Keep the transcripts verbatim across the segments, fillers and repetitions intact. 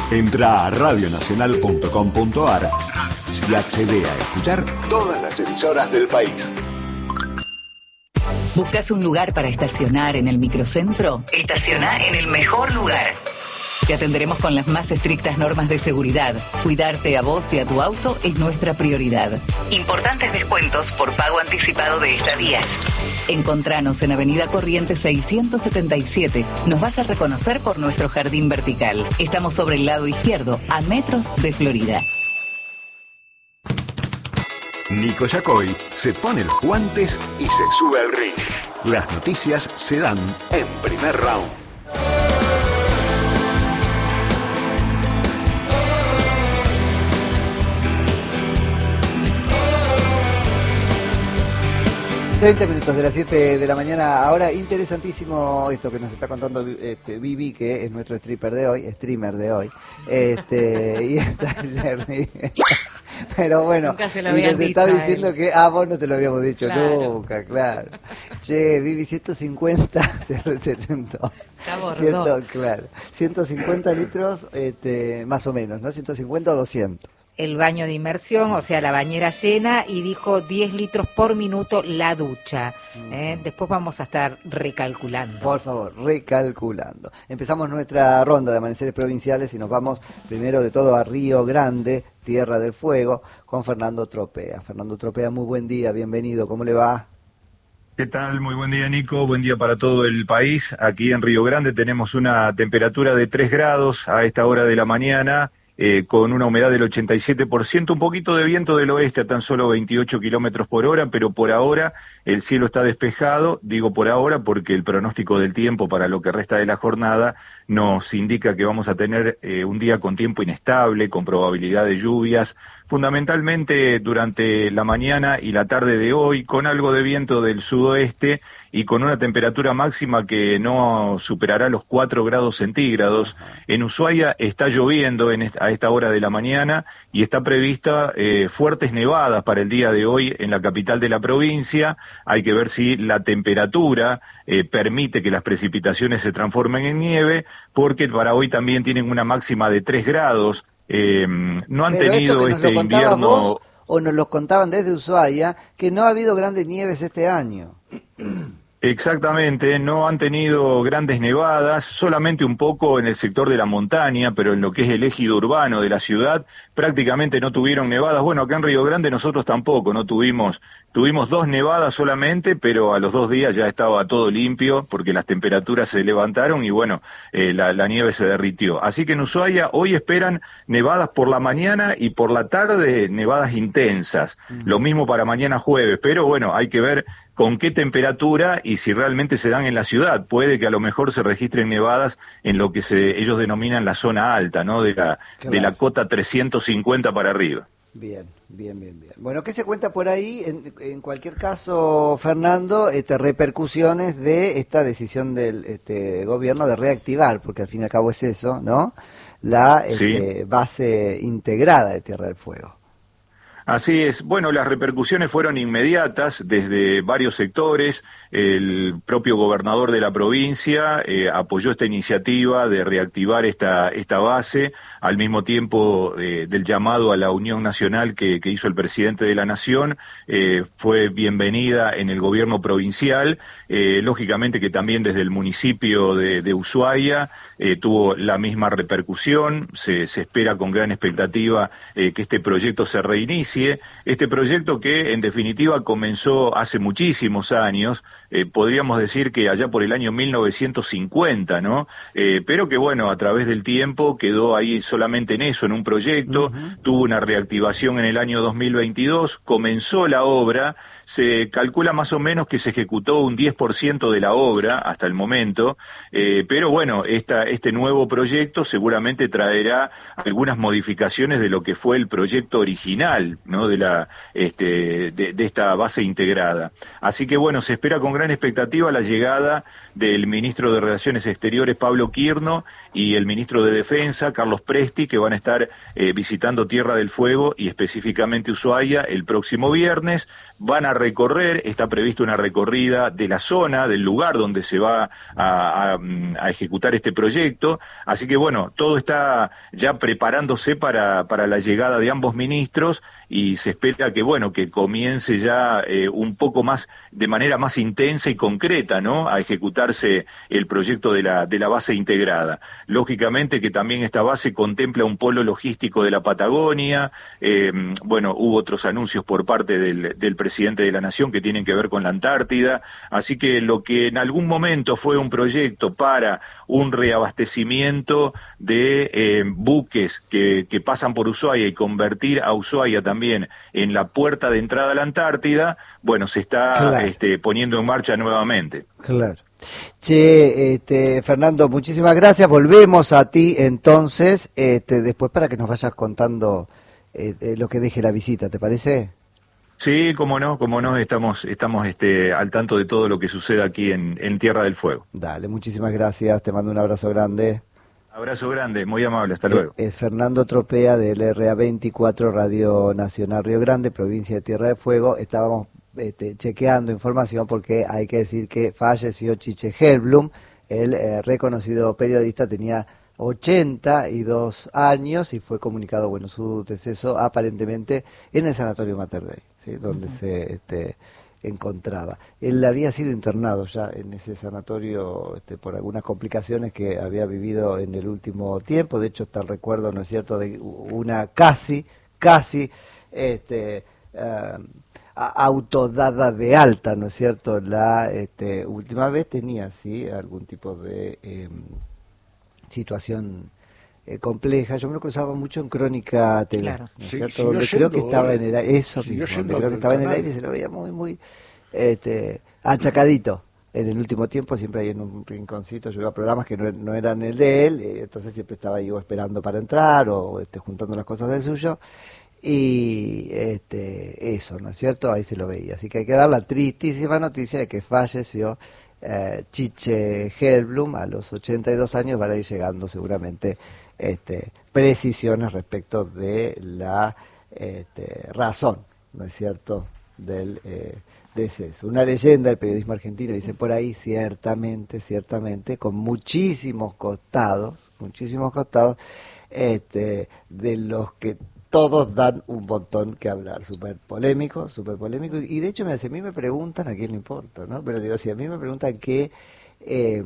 Entra a radio nacional punto com punto a r y accede a escuchar todas las emisoras del país. ¿Buscas un lugar para estacionar en el microcentro? Estaciona en el mejor lugar. Te atenderemos con las más estrictas normas de seguridad. Cuidarte a vos y a tu auto es nuestra prioridad. Importantes descuentos por pago anticipado de estadías. Encontranos en Avenida Corrientes seiscientos setenta y siete. Nos vas a reconocer por nuestro jardín vertical. Estamos sobre el lado izquierdo, a metros de Florida. Nico Yacoy se pone los guantes y se sube al ring. Las noticias se dan en primer round. treinta minutos de las siete de la mañana. Ahora, interesantísimo esto que nos está contando este, Vivi, que es nuestro stripper de hoy, streamer de hoy. Este, y está, pero bueno, nunca se lo y nos dicho está diciendo que, ah, vos no te lo habíamos dicho claro. nunca, claro. Che, Vivi, ciento cincuenta, se setenta. Ciento, claro, ciento cincuenta litros, este, más o menos, ¿no? ciento cincuenta o doscientos. El baño de inmersión, o sea, la bañera llena, y dijo diez litros por minuto la ducha. ¿eh? Después vamos a estar recalculando. Por favor, recalculando. Empezamos nuestra ronda de amaneceres provinciales y nos vamos primero de todo a Río Grande, Tierra del Fuego, con Fernando Tropea. Fernando Tropea, muy buen día, bienvenido, ¿cómo le va? ¿Qué tal? Muy buen día, Nico. Buen día para todo el país. Aquí en Río Grande tenemos una temperatura de tres grados a esta hora de la mañana. Eh, con una humedad del ochenta y siete por ciento, un poquito de viento del oeste a tan solo veintiocho kilómetros por hora, pero por ahora el cielo está despejado, digo por ahora porque el pronóstico del tiempo para lo que resta de la jornada nos indica que vamos a tener eh, un día con tiempo inestable, con probabilidad de lluvias, fundamentalmente durante la mañana y la tarde de hoy, con algo de viento del sudoeste y con una temperatura máxima que no superará los cuatro grados centígrados. En Ushuaia está lloviendo en esta, a esta hora de la mañana y está prevista eh, fuertes nevadas para el día de hoy en la capital de la provincia. Hay que ver si la temperatura eh, permite que las precipitaciones se transformen en nieve, porque para hoy también tienen una máxima de tres grados. Eh, no han Pero tenido este invierno... Vos, o nos lo contaban desde Ushuaia, que no ha habido grandes nieves este año. Exactamente, no han tenido grandes nevadas, solamente un poco en el sector de la montaña, pero en lo que es el ejido urbano de la ciudad prácticamente no tuvieron nevadas. Bueno, acá en Río Grande nosotros tampoco, no tuvimos, tuvimos dos nevadas solamente, pero a los dos días ya estaba todo limpio porque las temperaturas se levantaron y bueno, eh, la, la nieve se derritió. Así que en Ushuaia hoy esperan nevadas por la mañana y por la tarde nevadas intensas. Mm. Lo mismo para mañana jueves, pero bueno, hay que ver con qué temperatura y si realmente se dan en la ciudad. Puede que a lo mejor se registren nevadas en lo que se, ellos denominan la zona alta, ¿no? De la, claro. de la cota trescientos cincuenta para arriba. Bien, bien, bien, bien. Bueno, ¿qué se cuenta por ahí? En, en cualquier caso, Fernando, este, repercusiones de esta decisión del este, gobierno de reactivar, porque al fin y al cabo es eso, ¿no? La este, sí. base integrada de Tierra del Fuego. Así es. Bueno, las repercusiones fueron inmediatas desde varios sectores. El propio gobernador de la provincia eh, apoyó esta iniciativa de reactivar esta esta base, al mismo tiempo eh, del llamado a la unión nacional que, que hizo el presidente de la Nación. Eh, fue bienvenida en el gobierno provincial, eh, lógicamente que también desde el municipio de, de Ushuaia eh, tuvo la misma repercusión. Se, se espera con gran expectativa eh, que este proyecto se reinicie. Este proyecto que en definitiva comenzó hace muchísimos años, eh, podríamos decir que allá por el año mil novecientos cincuenta, ¿no? Eh, pero que bueno, a través del tiempo quedó ahí solamente en eso, en un proyecto, uh-huh. tuvo una reactivación en el año dos mil veintidós, comenzó la obra, se calcula más o menos que se ejecutó un diez por ciento de la obra hasta el momento, eh, pero bueno, esta, este nuevo proyecto seguramente traerá algunas modificaciones de lo que fue el proyecto original, ¿no? de la este de, de esta base integrada. Así que bueno, se espera con gran expectativa la llegada del ministro de Relaciones Exteriores Pablo Quirno y el ministro de Defensa Carlos Presti, que van a estar eh, visitando Tierra del Fuego y específicamente Ushuaia el próximo viernes. Van a recorrer, está prevista una recorrida de la zona, del lugar donde se va a, a, a ejecutar este proyecto, así que bueno, todo está ya preparándose para, para la llegada de ambos ministros y se espera que bueno, que comience ya eh, un poco más, de manera más intensa y concreta, ¿no?, a ejecutarse el proyecto de la, de la base integrada. Lógicamente que también esta base contempla un polo logístico de la Patagonia, eh, bueno, hubo otros anuncios por parte del, del presidente de la Nación que tienen que ver con la Antártida, así que lo que en algún momento fue un proyecto para un reabastecimiento de eh, buques que, que pasan por Ushuaia y convertir a Ushuaia también en la puerta de entrada a la Antártida, bueno, se está Claro. este, poniendo en marcha nuevamente. Claro. Che, este, Fernando, muchísimas gracias. Volvemos a ti entonces, este, después para que nos vayas contando eh, eh, lo que deje la visita, ¿te parece? Sí, cómo no, cómo no, estamos, estamos este, al tanto de todo lo que sucede aquí en, en Tierra del Fuego. Dale, muchísimas gracias. Te mando un abrazo grande. Abrazo grande, muy amable, hasta Eh, luego. Es Fernando Tropea del R A veinticuatro, Radio Nacional Río Grande, provincia de Tierra del Fuego. Estábamos este, chequeando información porque hay que decir que falleció Chiche Helblum, el eh, reconocido periodista, tenía ochenta y dos años y fue comunicado, bueno, su deceso aparentemente en el Sanatorio Mater Dei, ¿sí?, donde uh-huh. se este, encontraba. Él había sido internado ya en ese sanatorio este, por algunas complicaciones que había vivido en el último tiempo. De hecho está el recuerdo, ¿no es cierto?, de una casi, casi este, uh, autodada de alta, ¿no es cierto? La este, última vez tenía, sí, algún tipo de eh, situación eh, compleja. Yo me lo cruzaba mucho en Crónica T V, claro. ¿no es Sí, cierto? Donde creo que estaba en el aire, eso mismo, donde creo que estaba en el aire y se lo veía muy, muy este, achacadito. En el último tiempo siempre ahí en un rinconcito, yo iba a programas que no, no eran el de él, eh, entonces siempre estaba ahí o esperando para entrar o este, juntando las cosas del suyo. Y este, eso, ¿no es cierto? Ahí se lo veía. Así que hay que dar la tristísima noticia de que falleció eh, Chiche Helblum a los ochenta y dos años. Van a ir llegando seguramente este, precisiones respecto de la este, razón, ¿no es cierto?, del eh, deceso. Una leyenda del periodismo argentino, dice por ahí, ciertamente, ciertamente, con muchísimos costados, muchísimos costados, este, de los que todos dan un montón que hablar, súper polémico, súper polémico, y de hecho, mira, si a mí me preguntan, a quién le importa, ¿no? Pero digo, si a mí me preguntan qué eh,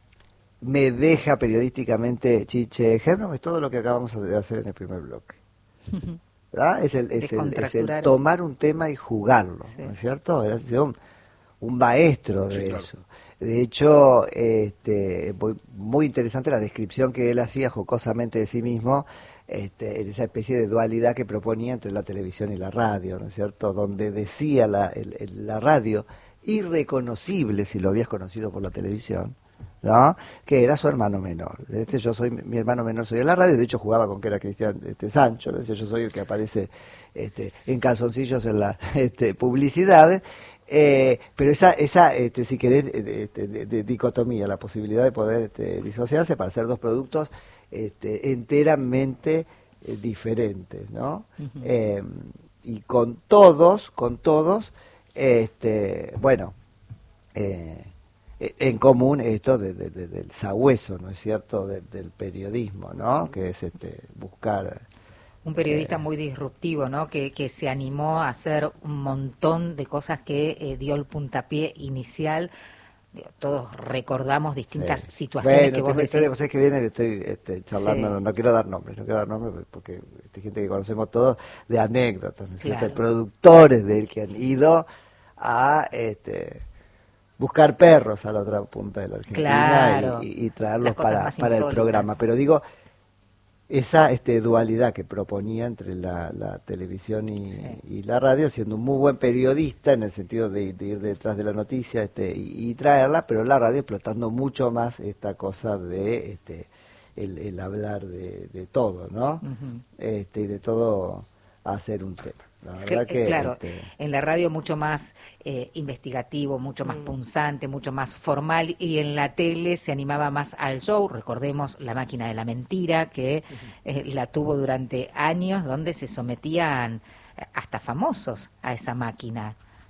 me deja periodísticamente Chiche Helblum, es todo lo que acabamos de hacer en el primer bloque. ¿Verdad? Es el, es el, es el tomar un tema y jugarlo, sí, ¿no es cierto? Ha sido un, un maestro de sí, eso. Claro. De hecho, este, muy interesante la descripción que él hacía jocosamente de sí mismo, Este, en esa especie de dualidad que proponía entre la televisión y la radio, ¿no es cierto?, donde decía la, el, el, la radio, irreconocible si lo habías conocido por la televisión, ¿no?, que era su hermano menor. Este, yo soy, mi hermano menor soy en la radio, de hecho jugaba con que era Cristian este, Sancho, ¿no? Decía, yo soy el que aparece este, en calzoncillos en las este, publicidades, eh, pero esa, esa este, si querés, de, de, de, de dicotomía, la posibilidad de poder este, disociarse para hacer dos productos Este, enteramente eh, diferentes, ¿no? Uh-huh. Eh, y con todos, con todos, este, bueno, eh, en común esto de, de, de, del sabueso, ¿no es cierto?, de, del periodismo, ¿no?, que es este, buscar... Un periodista eh, muy disruptivo, ¿no?, que, que se animó a hacer un montón de cosas que eh, dio el puntapié inicial. Todos recordamos distintas sí. situaciones bueno, que vos decís. Vos que viene, estoy este, charlando, sí. no, no quiero dar nombres, no quiero dar nombres porque hay gente que conocemos todos de anécdotas, ¿no es cierto? Claro. Productores de él que han ido a este, buscar perros a la otra punta de la Argentina claro. y, y traerlos para, para el programa. Pero digo, esa este, dualidad que proponía entre la, la televisión y, sí. y la radio, siendo un muy buen periodista en el sentido de, de ir detrás de la noticia este, y, y traerla, pero la radio explotando mucho más esta cosa de este, el, el hablar de, de todo, ¿no? Uh-huh. este, y de todo hacer un tema. La es verdad que, que, claro, este... en la radio mucho más eh, investigativo, mucho más mm. punzante, mucho más formal, y en la tele se animaba más al show. Recordemos La Máquina de la Mentira, que uh-huh. eh, la tuvo durante años, donde se sometían hasta famosos a esa máquina,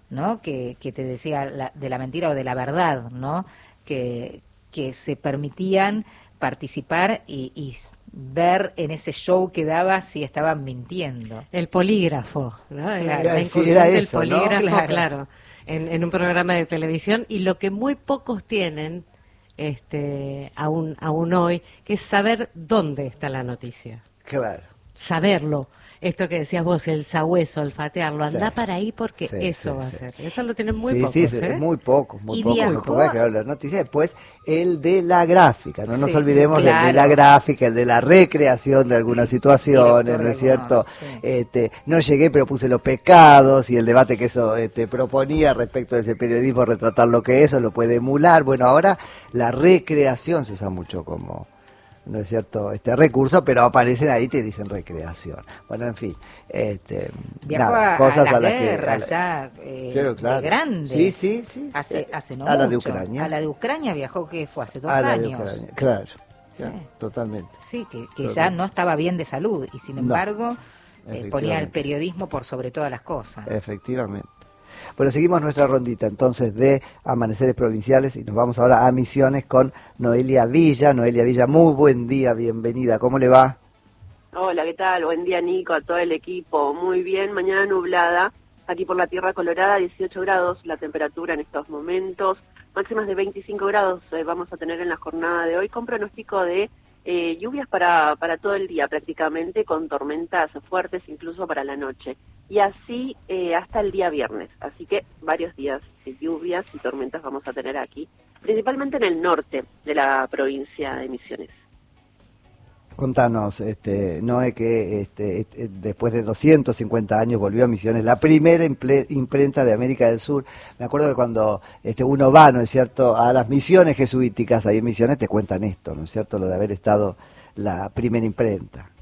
¿no? Que, que te decía la, de la mentira o de la verdad, ¿no? Que, que se permitían participar y, y ver en ese show que daba si estaban mintiendo. El polígrafo, ¿no? Claro. La Sí, incursión era del eso, ¿no? polígrafo, Claro. claro, en, en un programa de televisión, y lo que muy pocos tienen, este, aún, aún hoy, que es saber dónde está la noticia. Claro. Saberlo. Esto que decías vos, el sabueso, olfatearlo, andá Sí. para ahí porque Sí, eso sí, va sí. a ser. Eso lo tienen muy sí, pocos, sí, sí, ¿eh? muy pocos, muy Y pocos. viajó- Muy pocos que hablan de noticias. Después, el de la gráfica, no nos Sí, olvidemos del claro. de la gráfica, el de la recreación de algunas situaciones, Director ¿no es de algunos, cierto? sí. Este, no llegué, pero puse los pecados y el debate que eso este, proponía respecto de ese periodismo, retratar lo que es, eso lo puede emular. Bueno, ahora la recreación se usa mucho como... ¿no es cierto? Este recurso, pero aparecen ahí y te dicen recreación. Bueno, en fin, este, Viajó nada, a, cosas a la a las que guerra a la- ya eh, Claro, claro. de grande. Sí, sí, sí. Hace, hace no a la de mucho. Ucrania. A la de Ucrania viajó que fue hace dos a la de años. Ucrania, claro, Sí. claro, totalmente. Sí, que, que Totalmente. ya no estaba bien de salud y sin No, embargo eh, ponía el efectivamente. periodismo por sobre todas las cosas. Efectivamente. Bueno, seguimos nuestra rondita entonces de amaneceres provinciales y nos vamos ahora a Misiones con Noelia Villa. Noelia Villa, muy buen día, bienvenida. ¿Cómo le va? Hola, ¿qué tal? Buen día, Nico, a todo el equipo. Muy bien, mañana nublada, aquí por la Tierra Colorada, dieciocho grados la temperatura en estos momentos, máximas de veinticinco grados eh, vamos a tener en la jornada de hoy, con pronóstico de eh, lluvias para, para todo el día prácticamente, con tormentas fuertes incluso para la noche. Y así eh, hasta el día viernes, así que varios días de lluvias y tormentas vamos a tener aquí, principalmente en el norte de la provincia de Misiones. Contanos, este, Noé, que este, este, después de doscientos cincuenta años volvió a Misiones, la primera imple- imprenta de América del Sur. Me acuerdo que cuando este, uno va, ¿no es cierto?, a las misiones jesuíticas, ahí en Misiones te cuentan esto, ¿no es cierto?, lo de haber estado la primera imprenta.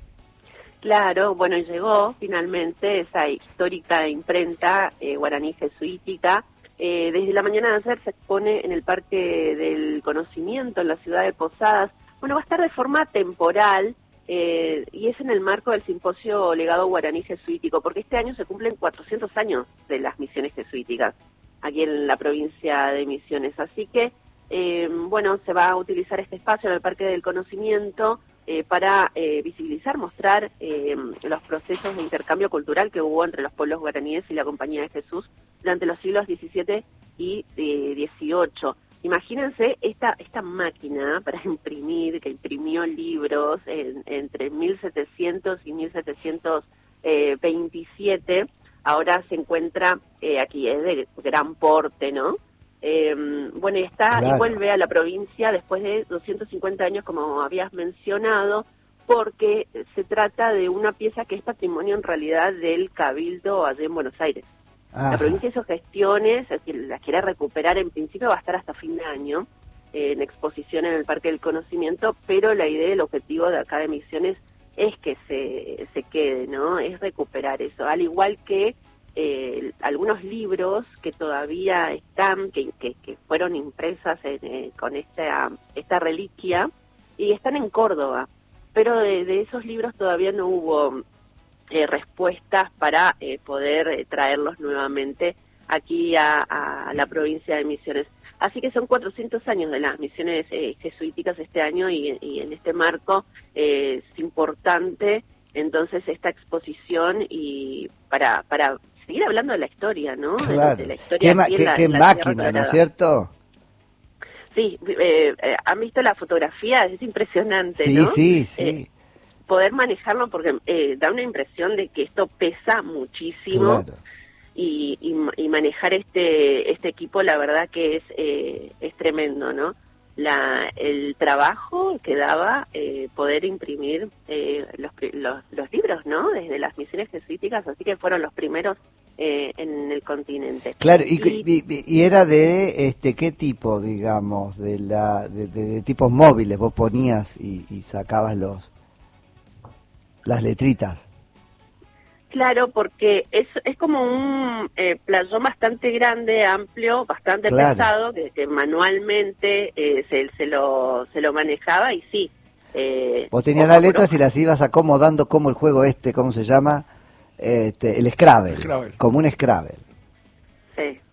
Claro, bueno, llegó finalmente esa histórica imprenta eh, guaraní jesuítica. Eh, desde la mañana de ayer se expone en el Parque del Conocimiento, en la ciudad de Posadas. Bueno, va a estar de forma temporal eh, y es en el marco del simposio Legado Guaraní Jesuítico, porque este año se cumplen cuatrocientos años de las misiones jesuíticas aquí en la provincia de Misiones. Así que, eh, bueno, se va a utilizar este espacio en el Parque del Conocimiento eh, para eh, visibilizar, mostrar eh, los procesos de intercambio cultural que hubo entre los pueblos guaraníes y la Compañía de Jesús durante los siglos diecisiete y dieciocho. Imagínense esta esta máquina para imprimir, que imprimió libros en, entre mil setecientos y mil setecientos veintisiete, ahora se encuentra eh, aquí, es de gran porte, ¿no? Eh, bueno, y está Claro. y vuelve a la provincia después de doscientos cincuenta años, como habías mencionado, porque se trata de una pieza que es patrimonio en realidad del Cabildo allí en Buenos Aires. Ajá. La provincia hizo gestiones, es decir, las quiere recuperar, en principio va a estar hasta fin de año eh, en exposición en el Parque del Conocimiento, pero la idea, el objetivo de acá de Misiones es que se, se quede, ¿no? Es recuperar eso, al igual que eh, algunos libros que todavía están, que, que, que fueron impresas en, eh, con esta, esta reliquia y están en Córdoba, pero de, de esos libros todavía no hubo Eh, respuestas para eh, poder eh, traerlos nuevamente aquí a, a la provincia de Misiones. Así que son cuatrocientos años de las misiones eh, jesuíticas este año y, y en este marco eh, es importante entonces esta exposición y para para seguir hablando de la historia, ¿no? De- Claro. De la historia Qué, ma- aquí en qué- la- qué en la Tierra máquina, ¿no es Colorada. cierto? Sí, eh, eh, han visto la fotografía, es impresionante, Sí, ¿no? sí, sí. Eh, poder manejarlo porque eh, da una impresión de que esto pesa muchísimo. Claro. Y, y, y manejar este este equipo la verdad que es eh, es tremendo, ¿no? La el trabajo que daba eh, poder imprimir eh, los, pri- los los libros, ¿no? Desde las misiones jesuíticas, así que fueron los primeros eh, en el continente. Claro, y, Y- y- y era de este qué tipo, digamos, de la de, de- de tipos móviles vos ponías y, y sacabas los las letritas. Claro, porque es, es como un eh, playón bastante grande, amplio, bastante Claro. pesado, que, que manualmente eh, se, se, lo, se lo manejaba y sí. Eh, Vos tenías hoja las por letras hoja. y las ibas acomodando como el juego este, ¿cómo se llama? Este, el Scrabble, Scrabble. como un Scrabble. Sí,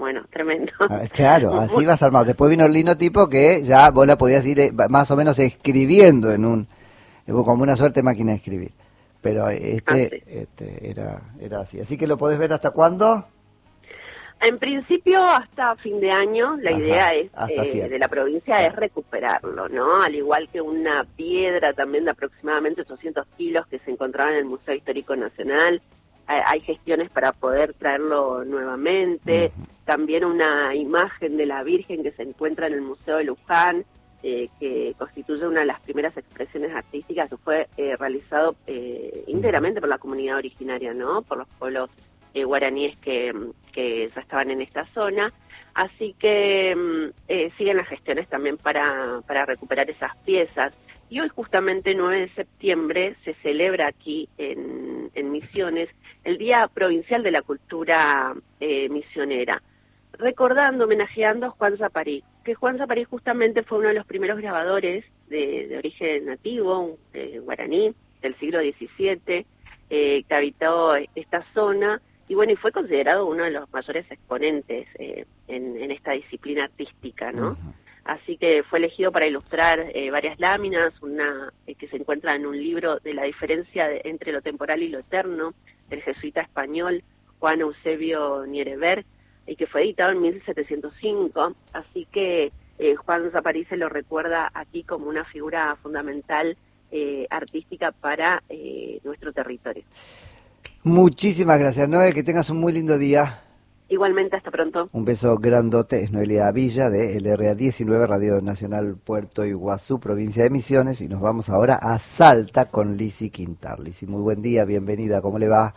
bueno, tremendo. Ah, claro, así vas armado. Después vino el linotipo que ya vos la podías ir eh, más o menos escribiendo en un, como una suerte de máquina de escribir. Pero este, ah, sí. este era, era así. Así que lo podés ver hasta cuándo. En principio hasta fin de año, la Ajá, idea es eh, de la provincia claro. es recuperarlo, ¿no? Al igual que una piedra también de aproximadamente ochocientos kilos que se encontraba en el Museo Histórico Nacional, hay, hay gestiones para poder traerlo nuevamente, uh-huh. También una imagen de la Virgen que se encuentra en el Museo de Luján, eh, que constituye una de las primeras expresiones artísticas que fue eh, realizado eh, íntegramente por la comunidad originaria, ¿no? Por los pueblos Eh, guaraníes que, que ya estaban en esta zona, así que eh, siguen las gestiones también para, para recuperar esas piezas. Y hoy justamente nueve de septiembre se celebra aquí en, en Misiones el Día Provincial de la Cultura eh, Misionera, recordando, homenajeando a Juan Zaparí, que Juan Zaparí justamente fue uno de los primeros grabadores de, de origen nativo, eh, guaraní, del siglo diecisiete, eh, que habitó esta zona. Y bueno, y fue considerado uno de los mayores exponentes eh, en, en esta disciplina artística, ¿no? Uh-huh. Así que fue elegido para ilustrar eh, varias láminas, una eh, que se encuentra en un libro de la diferencia de, entre lo temporal y lo eterno, del jesuita español Juan Eusebio Nierever, y que fue editado en mil setecientos cinco. Así que eh, Juan Zaparí se lo recuerda aquí como una figura fundamental eh, artística para eh, nuestro territorio. Muchísimas gracias, Noé, que tengas un muy lindo día. Igualmente, hasta pronto. Un beso grandote, es Noelia Villa de L R A diecinueve, Radio Nacional Puerto Iguazú, provincia de Misiones, y nos vamos ahora a Salta con Lizzy Quintar. Lizzy, muy buen día, bienvenida, ¿cómo le va?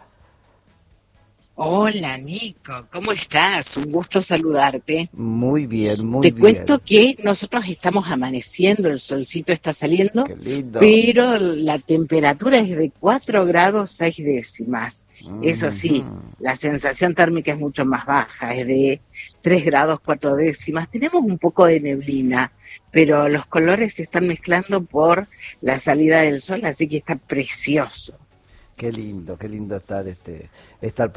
Hola, Nico, ¿cómo estás? Un gusto saludarte. Muy bien, muy Te bien. Te cuento que nosotros estamos amaneciendo, el solcito está saliendo, Qué lindo. Pero la temperatura es de cuatro grados seis décimas. Mm-hmm. Eso sí, la sensación térmica es mucho más baja, es de tres grados cuatro décimas. Tenemos un poco de neblina, pero los colores se están mezclando por la salida del sol, así que está precioso. Qué lindo, qué lindo estar este estar